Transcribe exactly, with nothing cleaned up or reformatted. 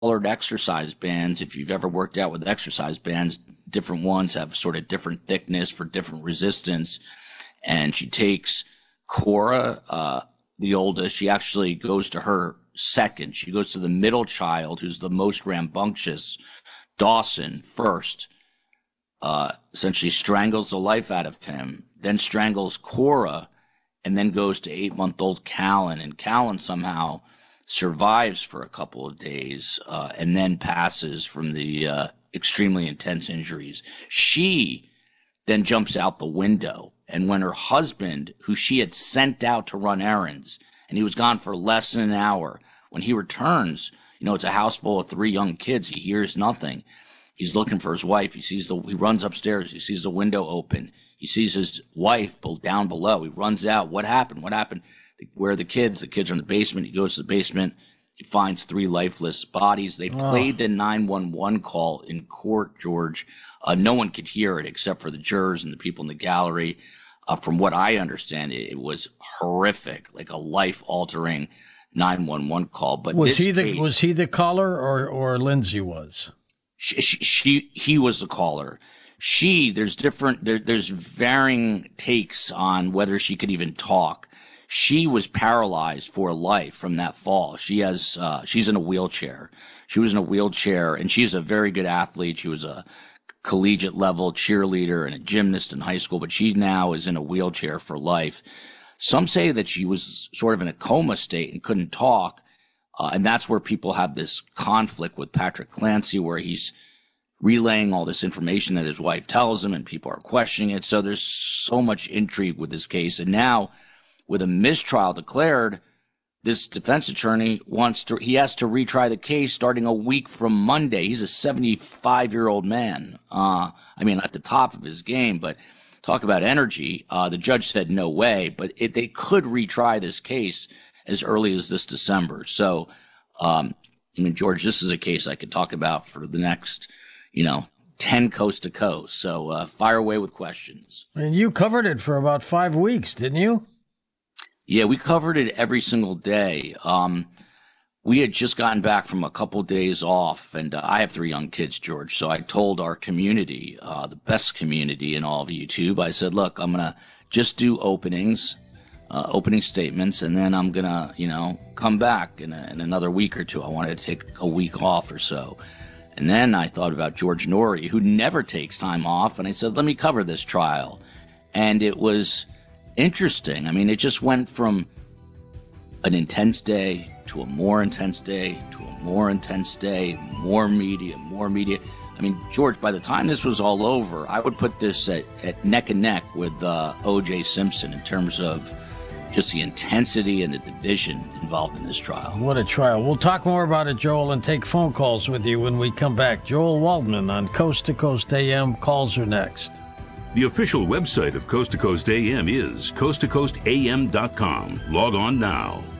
colored exercise bands. If you've ever worked out with exercise bands, different ones have sort of different thickness for different resistance. And she takes Cora, uh, the oldest. She actually goes to her second. She goes to the middle child, who's the most rambunctious, Dawson, first. Uh, essentially strangles the life out of him, then strangles Cora, and then goes to eight-month-old Callan. And Callan somehow survives for a couple of days uh, and then passes from the uh, extremely intense injuries. She then jumps out the window. And when her husband, who she had sent out to run errands, and he was gone for less than an hour, when he returns, you know, it's a house full of three young kids. He hears nothing. He's looking for his wife. He sees the, he runs upstairs. He sees the window open. He sees his wife down below. He runs out. What happened? What happened? Where are the kids? The kids are in the basement. He goes to the basement. He finds three lifeless bodies. They played oh. the nine one one call in court, George. Uh, no one could hear it except for the jurors and the people in the gallery. Uh, from what I understand, it, it was horrific, like a life-altering nine one one call. But was this he the case, was he the caller, or or Lindsay was? She, she, she he was the caller. She there's different there, there's varying takes on whether she could even talk. She was paralyzed for life from that fall. She has uh, she's in a wheelchair. She was in a wheelchair, and she's a very good athlete. She was a collegiate level cheerleader and a gymnast in high school, but she now is in a wheelchair for life. Some say that she was sort of in a coma state and couldn't talk. Uh, and that's where people have this conflict with Patrick Clancy, where he's relaying all this information that his wife tells him and people are questioning it. So there's so much intrigue with this case. And now with a mistrial declared, this defense attorney wants to, he has to retry the case starting a week from Monday. He's a seventy-five year old man. Uh, I mean, at the top of his game, but talk about energy. Uh, the judge said no way, but it, they could retry this case as early as this December. So, um, I mean, George, this is a case I could talk about for the next, you know, ten coast to coast. So uh, fire away with questions. And you covered it for about five weeks, didn't you? Yeah, we covered it every single day. Um, we had just gotten back from a couple days off, and uh, I have three young kids, George. So I told our community, uh, the best community in all of YouTube, I said, look, I'm going to just do openings. Uh, opening statements, and then I'm gonna, you know, come back in, a, in another week or two. I wanted to take a week off or so. And then I thought about George Norrie, who never takes time off, and I said, let me cover this trial. And it was interesting. I mean, it just went from an intense day to a more intense day to a more intense day, more media, more media. I mean, George, by the time this was all over, I would put this at, at neck and neck with uh, O J Simpson in terms of just the intensity and the division involved in this trial. What a trial. We'll talk more about it, Joel, and take phone calls with you when we come back. Joel Waldman on Coast to Coast A M. Calls are next. The official website of Coast to Coast A M is coast to coast a m dot com. Log on now.